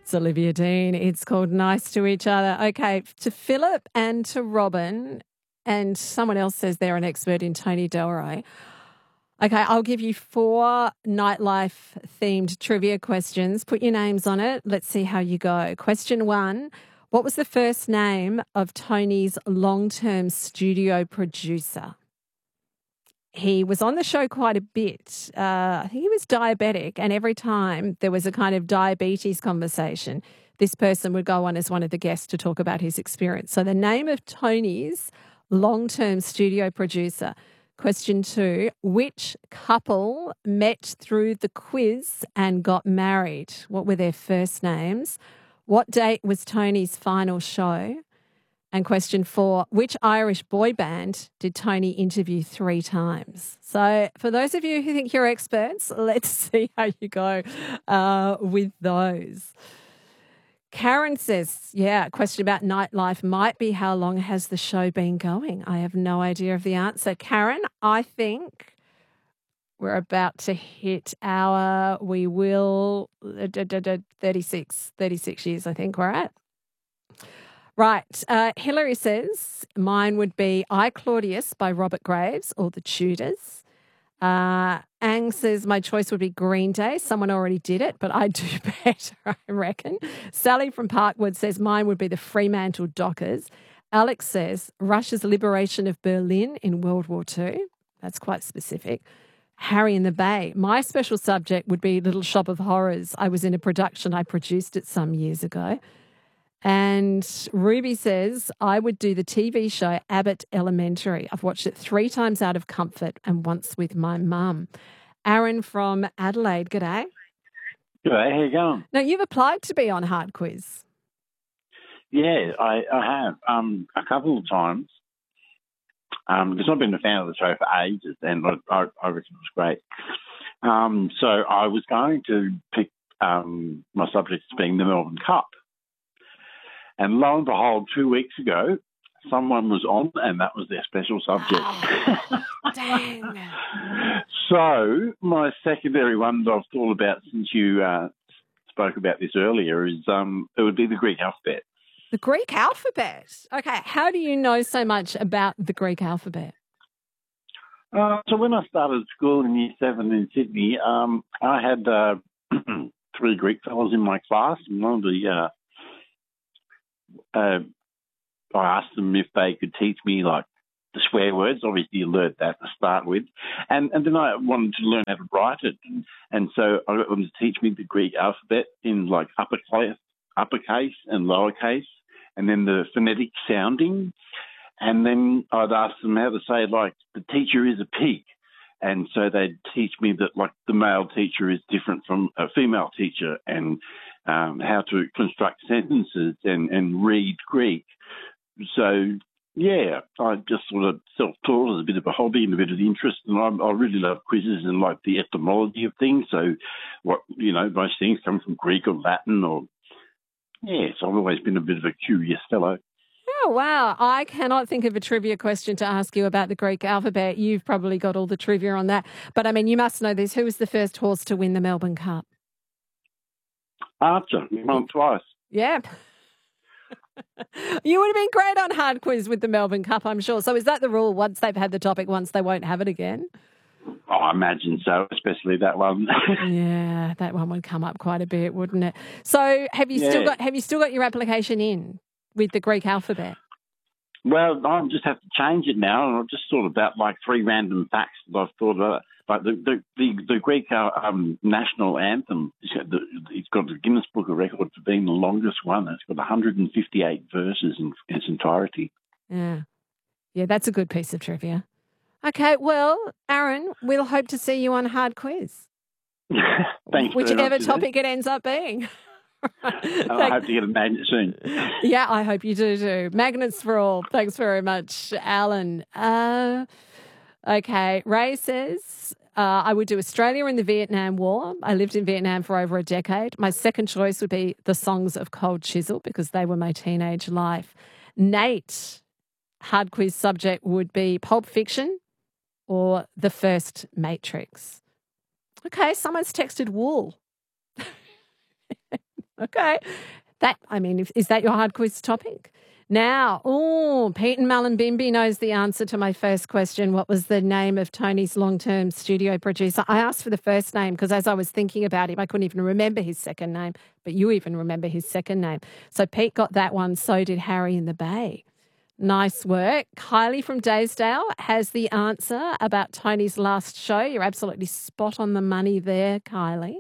It's Olivia Dean. It's called Nice to Each Other. Okay, to Philip and to Robin, and someone else says they're an expert in Tony Delroy. Okay, I'll give you 4 nightlife-themed trivia questions. Put your names on it. Let's see how you go. Question 1, what was the first name of Tony's long-term studio producer? He was on the show quite a bit. I think he was diabetic, and every time there was a kind of diabetes conversation, this person would go on as one of the guests to talk about his experience. So the name of Tony's long-term studio producer. Question 2, which couple met through the quiz and got married? What were their first names? What date was Tony's final show? And question 4, which Irish boy band did Tony interview 3 times? So for those of you who think you're experts, let's see how you go with those. Karen says, a question about nightlife might be how long has the show been going? I have no idea of the answer. Karen, I think we're about to hit our, 36 years I think we're at. Right. Hillary says, mine would be I, Claudius by Robert Graves or The Tudors. Ang says, my choice would be Green Day. Someone already did it, but I do better, I reckon. Sally from Parkwood says, mine would be the Fremantle Dockers. Alex says, Russia's liberation of Berlin in World War II. That's quite specific. Harry in the Bay. My special subject would be Little Shop of Horrors. I was in a production. I produced it some years ago. And Ruby says, I would do the TV show Abbott Elementary. I've watched it 3 times out of comfort and once with my mum. Aaron from Adelaide, g'day. G'day, how you going? Now, you've applied to be on Hard Quiz. Yeah, I have a couple of times. Because I've been a fan of the show for ages, and I reckon it was great. So I was going to pick my subject as being the Melbourne Cup. And lo and behold, 2 weeks ago, someone was on and that was their special subject. Oh, dang. So my secondary one that I've thought about since you spoke about this earlier is it would be the Greek alphabet. The Greek alphabet? Okay, how do you know so much about the Greek alphabet? So when I started school in Year 7 in Sydney, I had 3 Greek fellows in my class, and one of the I asked them if they could teach me like the swear words. Obviously, you learned that to start with, and then I wanted to learn how to write it, and so I got them to teach me the Greek alphabet in like uppercase and lowercase, and then the phonetic sounding, and then I'd ask them how to say like the teacher is a pig. And so they'd teach me that, like, the male teacher is different from a female teacher, and how to construct sentences and read Greek. So, yeah, I just sort of self-taught as a bit of a hobby and a bit of interest, and I really love quizzes and, like, the etymology of things. So, most things come from Greek or Latin so I've always been a bit of a curious fellow. Oh, wow. I cannot think of a trivia question to ask you about the Greek alphabet. You've probably got all the trivia on that. But, I mean, you must know this. Who was the first horse to win the Melbourne Cup? Archer. He won twice. Yeah. You would have been great on Hard Quiz with the Melbourne Cup, I'm sure. So is that the rule? Once they've had the topic once, they won't have it again? Oh, I imagine so, especially that one. Yeah, that one would come up quite a bit, wouldn't it? So have you still got your application in with the Greek alphabet? Well, I just have to change it now, and I've just thought about like 3 random facts that I've thought about. Like the Greek national anthem, it's got the Guinness Book of Records for being the longest one. It's got 158 verses in its entirety. Yeah, that's a good piece of trivia. Okay, well, Aaron, we'll hope to see you on Hard Quiz. Thanks. Whichever topic it ends up being. I hope to get a magnet soon. Yeah, I hope you do too. Magnets for all. Thanks very much, Alan. Okay, Ray says, I would do Australia in the Vietnam War. I lived in Vietnam for over a decade. My second choice would be the songs of Cold Chisel because they were my teenage life. Nate, Hard Quiz subject would be Pulp Fiction or the first Matrix. Okay, someone's texted wool. Okay. Is that your hard quiz topic? Now, Pete and Mullumbimby knows the answer to my first question. What was the name of Tony's long-term studio producer? I asked for the first name because as I was thinking about him, I couldn't even remember his second name, but you even remember his second name. So Pete got that one, so did Harry in the Bay. Nice work. Kylie from Daysdale has the answer about Tony's last show. You're absolutely spot on the money there, Kylie.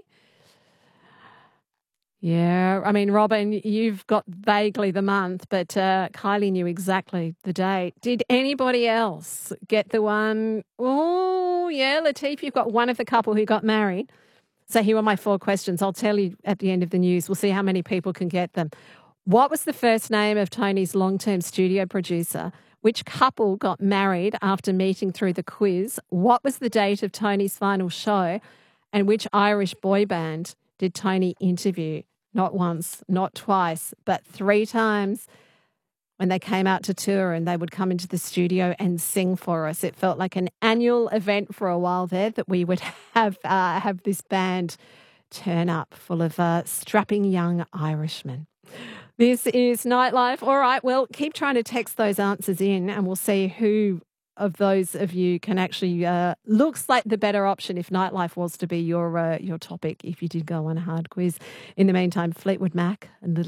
Yeah, Robin, you've got vaguely the month, but Kylie knew exactly the date. Did anybody else get the one? Oh, yeah, Latif, you've got one of the couple who got married. So here are my 4 questions. I'll tell you at the end of the news. We'll see how many people can get them. What was the first name of Tony's long-term studio producer? Which couple got married after meeting through the quiz? What was the date of Tony's final show? And which Irish boy band did Tony interview? Not once, not twice, but 3 times when they came out to tour and they would come into the studio and sing for us. It felt like an annual event for a while there that we would have this band turn up full of strapping young Irishmen. This is Nightlife. All right, well, keep trying to text those answers in and we'll see who of those of you can actually looks like the better option if Nightlife was to be your topic if you did go on a hard quiz. In the meantime, Fleetwood Mac and Little